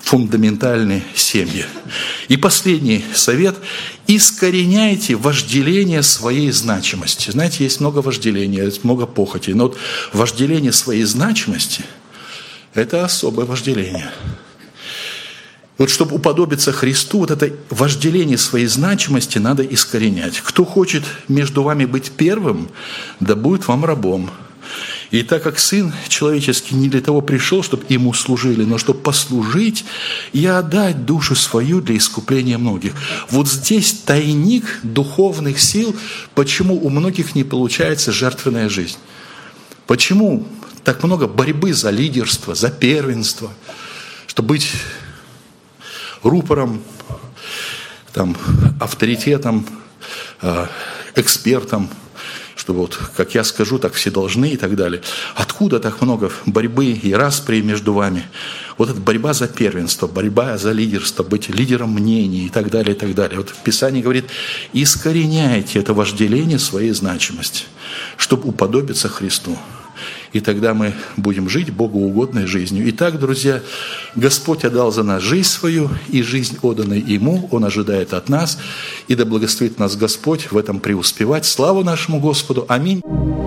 фундаментальные семьи. И последний совет – искореняйте вожделение своей значимости. Знаете, есть много вожделения, есть много похоти, но вот вожделение своей значимости – это особое вожделение. Вот чтобы уподобиться Христу, вот это вожделение своей значимости надо искоренять. Кто хочет между вами быть первым, да будет вам рабом. И так как Сын Человеческий не для того пришел, чтобы Ему служили, но чтобы послужить и отдать душу свою для искупления многих. Вот здесь тайник духовных сил, почему у многих не получается жертвенная жизнь. Почему так много борьбы за лидерство, за первенство, чтобы быть рупором, авторитетом, экспертом, что вот как я скажу, так все должны и так далее. Откуда так много борьбы и распри между вами? Вот эта борьба за первенство, борьба за лидерство, быть лидером мнений и так далее, и так далее. Вот Писание говорит, искореняйте это вожделение своей значимости, чтобы уподобиться Христу. И тогда мы будем жить богоугодной жизнью. Итак, друзья, Господь отдал за нас жизнь свою, и жизнь, отданная Ему, Он ожидает от нас. И да благословит нас Господь в этом преуспевать. Славу нашему Господу. Аминь.